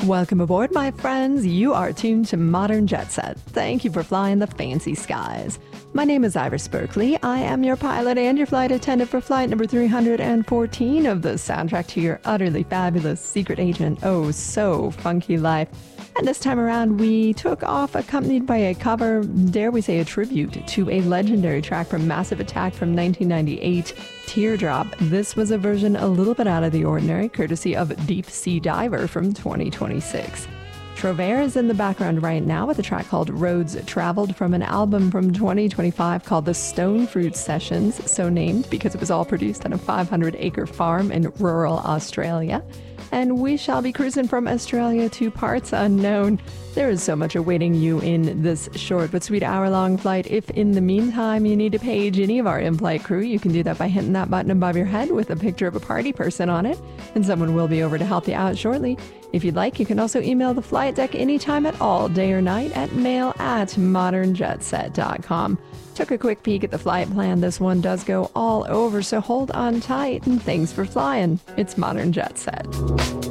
Welcome aboard, my friends. You are tuned to Modern Jet Set. Thank you for flying the fancy skies. My name is Iris Berkeley. I am your pilot and your flight attendant for flight number 314 of the soundtrack to your utterly fabulous secret agent, oh so funky life. And this time around, we took off accompanied by a cover, dare we say a tribute, to a legendary track from Massive Attack from 1998, Teardrop. This was a version a little bit out of the ordinary, courtesy of Deep Sea Diver from 2026. Trover is in the background right now with a track called Roads Traveled from an album from 2025 called The Stone Fruit Sessions, so named because it was all produced on a 500-acre farm in rural Australia. And we shall be cruising from Australia to parts unknown. There is so much awaiting you in this short but sweet hour-long flight. If in the meantime you need to page any of our in-flight crew, you can do that by hitting that button above your head with a picture of a party person on it, and someone will be over to help you out shortly. If you'd like, you can also email the flight deck anytime at all, day or night, at mail@modernjetset.com. Took a quick peek at the flight plan. This one does go all over, so hold on tight, and thanks for flying. It's Modern Jet Set.